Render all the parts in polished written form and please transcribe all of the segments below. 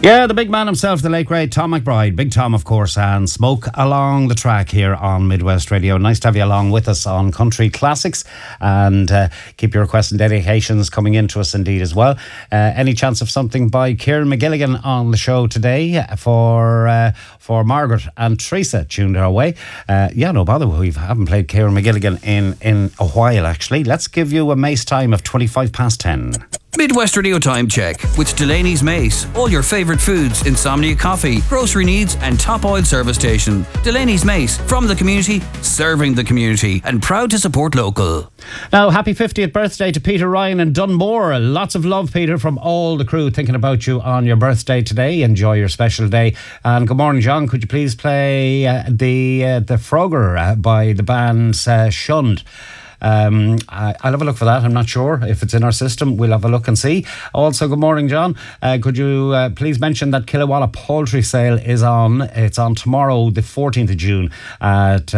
Yeah, the big man himself, the late great Tom McBride. Big Tom, of course, and Smoke Along the Track here on Midwest Radio. Nice to have you along with us on Country Classics, and keep your requests and dedications coming into us indeed as well. Any chance of something by Kieran McGilligan on the show today for Margaret and Teresa tuned our way? Yeah, no bother. We haven't played Kieran McGilligan in a while, actually. Let's give you a Mace time of 10:25. Midwest Radio Time Check with Delaney's Mace. All your favourite foods, insomnia coffee, grocery needs and top oil service station. Delaney's Mace, from the community, serving the community, and proud to support local. Now, happy 50th birthday to Peter Ryan in Dunmore. Lots of love, Peter, from all the crew thinking about you on your birthday today. Enjoy your special day. And good morning, John. Could you please play the Frogger by the band Shunned? I'll have a look for that. I'm not sure if it's in our system. We'll have a look and see. Also, good morning, John. Could you please mention that Killawalla poultry sale is on? It's on tomorrow, the 14th of June at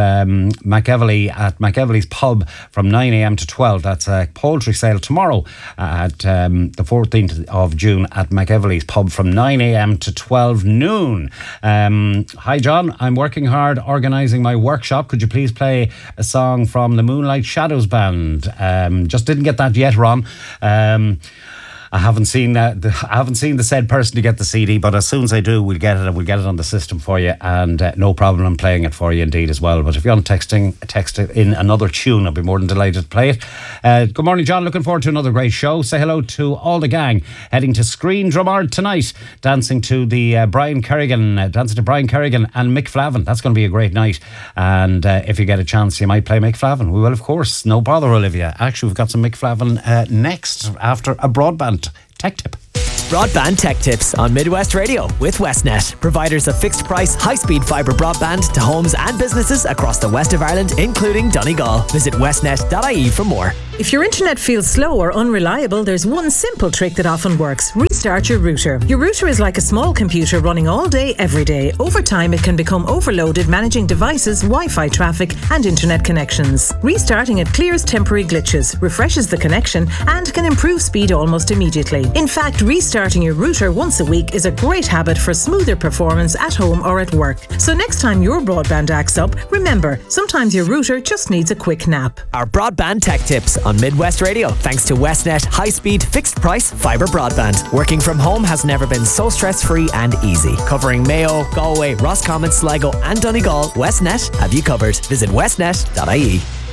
McEvely's pub from 9 a.m. to 12. That's a poultry sale tomorrow at the 14th of June at McEvely's pub from 9 a.m. to 12 noon. Hi, John. I'm working hard organising my workshop. Could you please play a song from the Moonlight Shadows band? Just didn't get that yet, Ron. I haven't seen the said person to get the CD, but as soon as I do, we'll get it on the system for you, and no problem in playing it for you indeed as well. But if you're on text in another tune, I'll be more than delighted to play it. Good morning, John. Looking forward to another great show. Say hello to all the gang heading to Screen Drummond tonight, dancing to Brian Kerrigan and Mick Flavin. That's going to be a great night, and if you get a chance, you might play Mick Flavin. We will, of course. No bother, Olivia. Actually, we've got some Mick Flavin next after a broadband tech tip. Broadband Tech Tips on Midwest Radio with Westnet, providers of fixed price, high-speed fibre broadband to homes and businesses across the west of Ireland, including Donegal. Visit westnet.ie for more. If your internet feels slow or unreliable, there's one simple trick that often works. Restart your router. Your router is like a small computer running all day, every day. Over time, it can become overloaded managing devices, Wi-Fi traffic and internet connections. Restarting it clears temporary glitches, refreshes the connection and can improve speed almost immediately. In fact, restarting your router once a week is a great habit for smoother performance at home or at work. So next time your broadband acts up, remember, sometimes your router just needs a quick nap. Our Broadband Tech Tips on Midwest Radio, thanks to Westnet high-speed, fixed-price fibre broadband. Working from home has never been so stress-free and easy. Covering Mayo, Galway, Roscommon, Sligo and Donegal, Westnet have you covered. Visit westnet.ie.